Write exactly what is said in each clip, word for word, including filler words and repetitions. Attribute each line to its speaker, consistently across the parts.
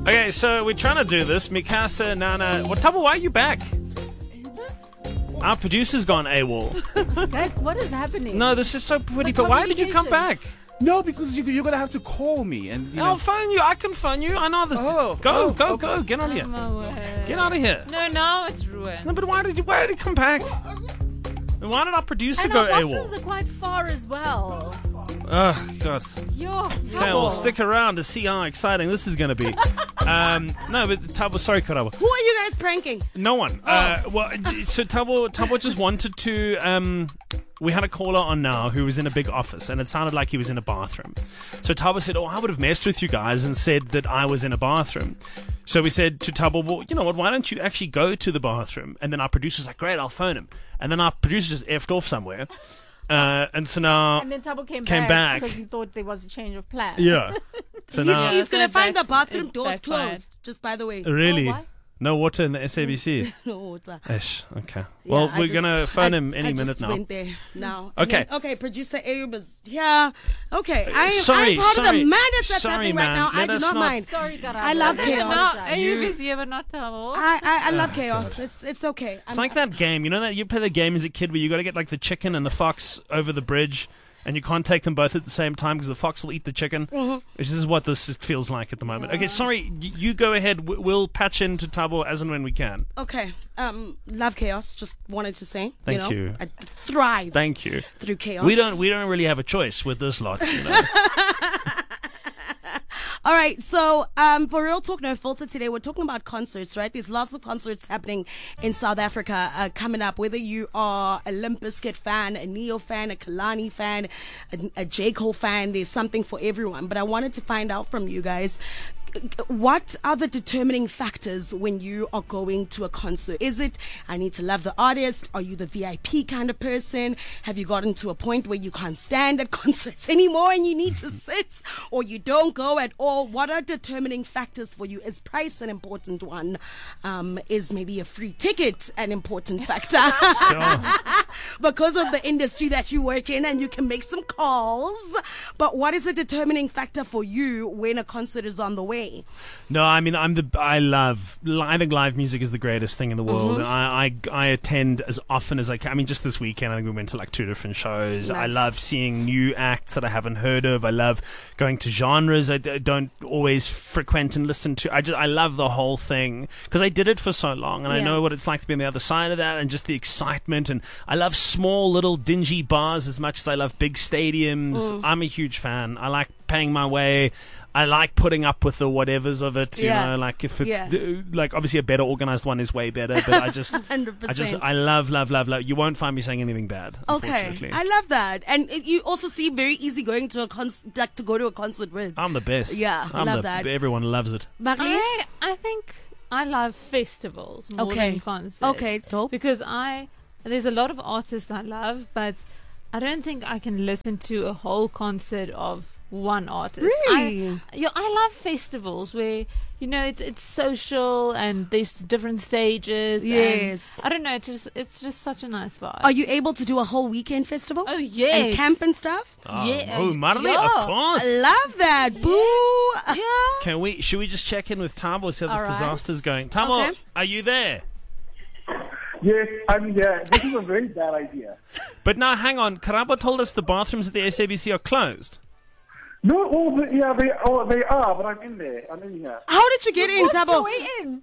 Speaker 1: Okay, so we're trying to do this. Mikasa, Nana. What, Tabo, why are you back? Our producer's gone AWOL.
Speaker 2: Guys, what is happening?
Speaker 1: No, this is so pretty, but why did you come back?
Speaker 3: No, because you, you're going to have to call me. and you know.
Speaker 1: I'll phone you. I can phone you. I know this.
Speaker 3: Oh,
Speaker 1: go,
Speaker 3: oh,
Speaker 1: go,
Speaker 3: okay.
Speaker 1: go. Get out of here.
Speaker 4: Away.
Speaker 1: Get out of here.
Speaker 4: No, now it's ruined.
Speaker 1: No, but why did you? Why did he come back? And why did our producer
Speaker 2: and
Speaker 1: go
Speaker 2: our bathrooms
Speaker 1: AWOL?
Speaker 2: are quite far as well.
Speaker 1: Oh, God.
Speaker 2: Yo,
Speaker 1: Okay, well, stick around to see how exciting this is going to be. um, no, but Tabo, sorry, Karabo.
Speaker 5: Who are you guys pranking?
Speaker 1: No one.
Speaker 5: Oh.
Speaker 1: Uh, well, so Tabo, Tabo just wanted to. Um, we had a caller on now who was in a big office, and it sounded like he was in a bathroom. So Tabo said, "Oh, I would have messed with you guys and said that I was in a bathroom." So we said to Tabo, "Well, you know what? Why don't you actually go to the bathroom?" And then our producer's like, "Great, I'll phone him." And then our producer just effed off somewhere. Uh, and so now,
Speaker 2: and then Tabo came,
Speaker 1: came
Speaker 2: back,
Speaker 1: back.
Speaker 2: because he thought there was a change of plan.
Speaker 1: yeah. So
Speaker 5: He-
Speaker 1: now,
Speaker 5: he's going to
Speaker 4: so
Speaker 5: find the
Speaker 4: back-
Speaker 5: bathroom
Speaker 4: it
Speaker 5: doors
Speaker 4: backfired.
Speaker 5: closed, just by the way.
Speaker 1: really,
Speaker 2: Oh, why?
Speaker 1: no water in the S A B C.
Speaker 5: No water.
Speaker 1: Ish. Okay. Well,
Speaker 5: Yeah, I
Speaker 1: we're
Speaker 5: just-
Speaker 1: gonna phone
Speaker 5: I-
Speaker 1: him any
Speaker 5: I
Speaker 1: minute
Speaker 5: just
Speaker 1: now.
Speaker 5: went there now. And
Speaker 1: Okay.
Speaker 5: then- okay, producer Ayub is here. Okay. I am,
Speaker 1: sorry,
Speaker 5: I'm part
Speaker 1: sorry.
Speaker 5: of the madness that's
Speaker 1: Sorry,
Speaker 5: happening
Speaker 1: man.
Speaker 5: right now.
Speaker 1: Let
Speaker 5: I do
Speaker 1: us
Speaker 5: not
Speaker 1: not-
Speaker 5: mind.
Speaker 2: Sorry, Garabo.
Speaker 5: I love
Speaker 2: That's
Speaker 5: chaos.
Speaker 2: not-
Speaker 4: Are
Speaker 1: You-
Speaker 4: you busy but not Tabo?
Speaker 5: I, I, I love
Speaker 1: Oh,
Speaker 5: chaos.
Speaker 1: God.
Speaker 5: It's it's okay.
Speaker 1: It's like that game, you know that you play the game as a kid where you got to get like the chicken and the fox over the bridge, and you can't take them both at the same time because the fox will eat the chicken.
Speaker 5: Mhm.
Speaker 1: This is what this is- feels like at the moment. Okay, sorry, y- you go ahead. W- We'll patch into Tabo as and when we can.
Speaker 5: Okay. Um, love chaos. Just wanted to say.
Speaker 1: Thank
Speaker 5: you. Know,
Speaker 1: you.
Speaker 5: I thrive
Speaker 1: Thank you.
Speaker 5: through chaos.
Speaker 1: We don't we don't really have a choice with this lot. You know?
Speaker 5: All right, so um, for Real Talk No Filter today, we're talking about concerts, right? There's lots of concerts happening in South Africa uh, coming up, whether you are a Limp Bizkit fan, a Neo fan, a Kalani fan, a, a J. Cole fan, there's something for everyone. But I wanted to find out from you guys, what are the determining factors when you are going to a concert? Is it, I need to love the artist? Are you the V I P kind of person? Have you gotten to a point where you can't stand at concerts anymore and you need to sit, or you don't go at all? What are determining factors for you? Is price an important one? Um, is maybe a free ticket an important factor? Because of the industry that you work in, and you can make some calls. But what is a determining factor for you when a concert is on the way?
Speaker 1: No, I mean I'm the I love I think live music is the greatest thing in the world.
Speaker 5: Mm-hmm.
Speaker 1: And I, I I attend as often as I can. I mean, just this weekend I think we went to like two different shows. I
Speaker 5: Nice.
Speaker 1: love seeing new acts that I haven't heard of. I love going to genres I, d- don't always frequent and listen to. I just I love the whole thing because I did it for so long, and I
Speaker 5: Yeah.
Speaker 1: know what it's like to be on the other side of that, and just the excitement. And I love small little dingy bars as much as I love big stadiums.
Speaker 5: Mm.
Speaker 1: I'm a huge fan. I like paying my way. I like putting up with the whatevers of it, you
Speaker 5: Yeah.
Speaker 1: know, like if it's
Speaker 5: Yeah.
Speaker 1: the, like obviously a better organized one is way better, but I just
Speaker 5: one hundred percent.
Speaker 1: I just I love love love love. You won't find me saying anything bad.
Speaker 5: Okay,
Speaker 1: Unfortunately.
Speaker 5: I love that, and it, you also seem very easy going to a concert, like to go to a concert with.
Speaker 1: I'm the best.
Speaker 5: Yeah,
Speaker 1: I'm
Speaker 5: love
Speaker 1: the,
Speaker 5: that.
Speaker 1: Everyone loves it.
Speaker 5: Marie?
Speaker 4: I, I think I love festivals more
Speaker 5: Okay.
Speaker 4: than concerts.
Speaker 5: Okay, dope.
Speaker 4: Because I there's a lot of artists I love, but I don't think I can listen to a whole concert of one artist.
Speaker 5: Really?
Speaker 4: I, yeah, I love festivals where you know it's it's social and there's different stages. and
Speaker 5: Yes.
Speaker 4: I don't know. It's just it's just such a nice vibe.
Speaker 5: Are you able to do a whole weekend festival?
Speaker 4: Oh yes.
Speaker 5: And camp and stuff?
Speaker 1: Oh,
Speaker 4: Yeah,
Speaker 1: oh Marley,
Speaker 4: yeah.
Speaker 1: of
Speaker 5: I
Speaker 1: course.
Speaker 5: love that. Boo!
Speaker 4: Yeah.
Speaker 1: Can we? Should we just check in with Tabo see how this
Speaker 5: All right.
Speaker 1: disaster's going? Tabo,
Speaker 5: Okay.
Speaker 1: are you there?
Speaker 6: Yes, I'm here. This is a very bad idea.
Speaker 1: But now, hang on. Karabo told us the bathrooms at the S A B C are closed.
Speaker 6: No, oh, the, yeah, they, oh, they are, but I'm in there. I'm in here.
Speaker 5: How did you get in,
Speaker 2: What's
Speaker 5: Tabo?
Speaker 2: your way in?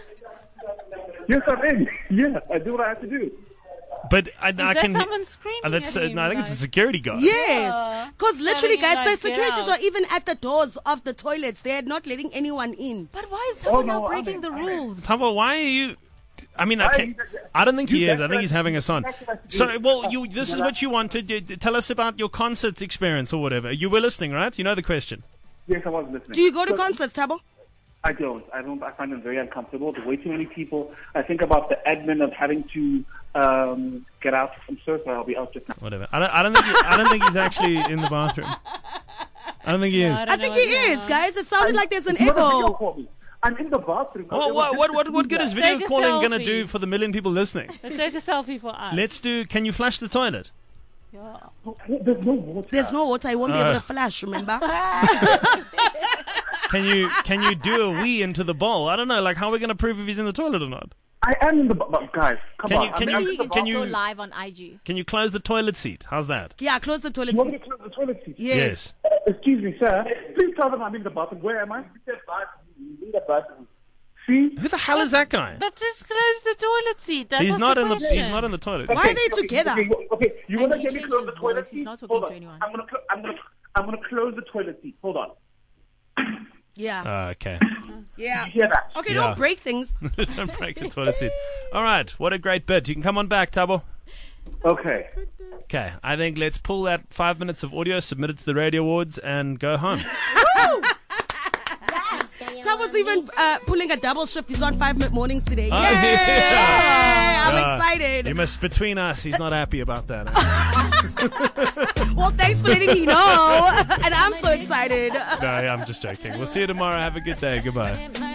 Speaker 6: Yes, I'm in. Yeah, I do what I have to do.
Speaker 1: But I, I
Speaker 4: Is that
Speaker 1: can.
Speaker 4: someone screaming
Speaker 1: uh, that's,
Speaker 4: at
Speaker 1: uh,
Speaker 4: him,
Speaker 1: no, I think it's a
Speaker 4: like-
Speaker 1: security guard.
Speaker 5: Yes. Because literally,
Speaker 4: Telling
Speaker 5: guys,
Speaker 4: you,
Speaker 5: the
Speaker 4: like, get
Speaker 5: securities
Speaker 4: out.
Speaker 5: are even at the doors of the toilets. They're not letting anyone in.
Speaker 2: But why is someone
Speaker 6: no,
Speaker 2: now
Speaker 6: I'm
Speaker 2: breaking
Speaker 6: in,
Speaker 2: the
Speaker 6: I'm in.
Speaker 2: rules?
Speaker 1: Tabo, why are you? I mean,
Speaker 6: Why-
Speaker 1: okay. I don't think he
Speaker 6: You-
Speaker 1: is. I
Speaker 6: that's
Speaker 1: think he's
Speaker 6: what-
Speaker 1: having us on.
Speaker 6: that's what I do.
Speaker 1: So, well, you. This is what you wanted. You- Tell us about your concert experience or whatever. You were listening, right? You know the question.
Speaker 6: Yes, I was listening.
Speaker 5: Do you go to
Speaker 6: So-
Speaker 5: concerts, Tabo?
Speaker 6: I don't. I don't. I find them very uncomfortable. There's way too many people. I think about the admin of having to um, get out from surf. I'll be out just now.
Speaker 1: Whatever. I don't. I don't think. He, I don't think he's actually in the bathroom. I don't think he is.
Speaker 4: I
Speaker 5: I
Speaker 4: don't
Speaker 5: think
Speaker 4: know
Speaker 5: he
Speaker 4: what's going
Speaker 5: is,
Speaker 4: on.
Speaker 5: guys. It sounded like there's an
Speaker 6: You have a video
Speaker 5: echo.
Speaker 6: for me. I'm in the bathroom.
Speaker 1: What, what, what, what, what good is video
Speaker 4: Take a
Speaker 1: calling going to
Speaker 4: selfie.
Speaker 1: do for the million people listening?
Speaker 4: But take a selfie for us.
Speaker 1: Let's do. Can you flush the toilet?
Speaker 4: Yeah.
Speaker 6: There's no water.
Speaker 5: There's no water. I won't be
Speaker 1: Uh.
Speaker 5: able to flash, remember?
Speaker 1: can you can you do a wee into the bowl? I don't know. Like, how are we going to prove if he's in the toilet or not?
Speaker 6: I am in the bu- bu- guys. Come
Speaker 1: Can
Speaker 6: on.
Speaker 1: you- can
Speaker 6: I mean,
Speaker 1: you-
Speaker 6: I'm in
Speaker 2: You can
Speaker 6: the
Speaker 1: can
Speaker 2: just
Speaker 1: you-
Speaker 2: go live on I G.
Speaker 1: Can you close the toilet seat? How's that?
Speaker 5: Yeah, close the toilet
Speaker 6: You want me
Speaker 5: seat.
Speaker 6: to close the toilet seat?
Speaker 5: Yes.
Speaker 6: Uh, excuse me, sir. Please tell them I'm in the bathroom. Where am I? In the bathroom. See?
Speaker 1: Who the hell is that guy?
Speaker 4: But just close the toilet seat. That
Speaker 1: He's
Speaker 4: was
Speaker 1: not
Speaker 4: the
Speaker 1: in the.
Speaker 4: question.
Speaker 1: He's not in the toilet.
Speaker 5: Why are they together?
Speaker 6: Okay, okay. you
Speaker 2: And
Speaker 6: want to
Speaker 2: he
Speaker 6: get me
Speaker 2: changed
Speaker 6: close the
Speaker 2: his
Speaker 6: toilet
Speaker 2: voice.
Speaker 6: seat?
Speaker 2: He's not talking
Speaker 6: Hold
Speaker 2: to
Speaker 6: on.
Speaker 2: anyone.
Speaker 6: I'm gonna, cl- I'm gonna, I'm gonna close the toilet seat. Hold on.
Speaker 5: Yeah.
Speaker 1: Oh, okay.
Speaker 5: Yeah.
Speaker 6: You hear that?
Speaker 5: Okay,
Speaker 1: Yeah.
Speaker 5: don't break things.
Speaker 1: Don't break the toilet seat. All right. What a great bit. You can come on back, Tabo.
Speaker 6: Okay.
Speaker 1: Okay. I think let's pull that five minutes of audio, submit it to the Radio Awards, and go home.
Speaker 5: Tom was even uh, pulling a double shift. He's on five minute mornings today.
Speaker 1: Oh,
Speaker 5: Yay!
Speaker 1: yeah.
Speaker 5: I'm
Speaker 1: Uh,
Speaker 5: excited.
Speaker 1: You must between us. He's not happy about that. Huh?
Speaker 5: Well, thanks for letting me know. And I'm so excited.
Speaker 1: No, I'm just joking. We'll see you tomorrow. Have a good day. Goodbye.